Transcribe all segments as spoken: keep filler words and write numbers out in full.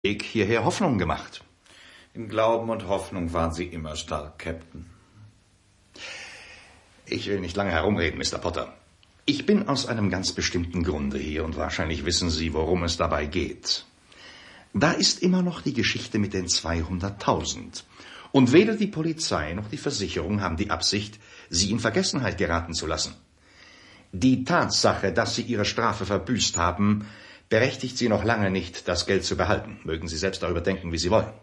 Weg hierher Hoffnung gemacht. Im Glauben und Hoffnung waren Sie immer stark, Captain. Ich will nicht lange herumreden, Mister Potter. Ich bin aus einem ganz bestimmten Grunde hier und wahrscheinlich wissen Sie, worum es dabei geht. Da ist immer noch die Geschichte mit den zweihunderttausend. Und weder die Polizei noch die Versicherung haben die Absicht, Sie in Vergessenheit geraten zu lassen. Die Tatsache, dass Sie Ihre Strafe verbüßt haben, berechtigt Sie noch lange nicht, das Geld zu behalten. Mögen Sie selbst darüber denken, wie Sie wollen.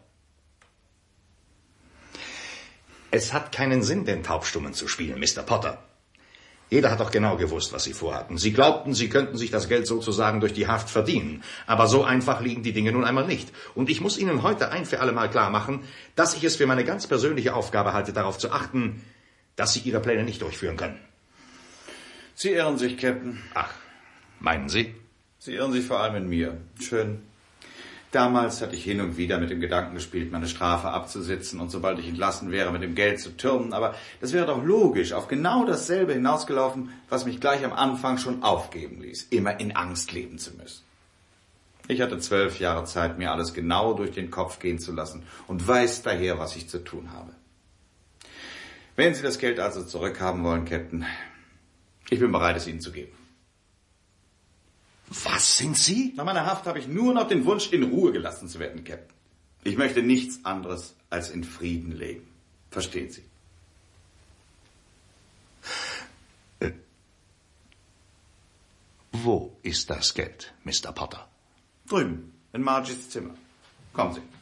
Es hat keinen Sinn, den Taubstummen zu spielen, Mister Potter. Jeder hat doch genau gewusst, was Sie vorhatten. Sie glaubten, Sie könnten sich das Geld sozusagen durch die Haft verdienen. Aber so einfach liegen die Dinge nun einmal nicht. Und ich muss Ihnen heute ein für alle Mal klar machen, dass ich es für meine ganz persönliche Aufgabe halte, darauf zu achten, dass Sie Ihre Pläne nicht durchführen können. Sie irren sich, Captain. Ach, meinen Sie? Sie irren sich vor allem in mir. Schön. Damals hatte ich hin und wieder mit dem Gedanken gespielt, meine Strafe abzusitzen und sobald ich entlassen wäre, mit dem Geld zu türmen. Aber das wäre doch logisch auf genau dasselbe hinausgelaufen, was mich gleich am Anfang schon aufgeben ließ, immer in Angst leben zu müssen. Ich hatte zwölf Jahre Zeit, mir alles genau durch den Kopf gehen zu lassen und weiß daher, was ich zu tun habe. Wenn Sie das Geld also zurückhaben wollen, Captain, ich bin bereit, es Ihnen zu geben. Was sind Sie? Nach meiner Haft habe ich nur noch den Wunsch, in Ruhe gelassen zu werden, Captain. Ich möchte nichts anderes als in Frieden leben. Verstehen Sie? Äh, wo ist das Geld, Mister Potter? Drüben, in Margies Zimmer. Kommen Sie.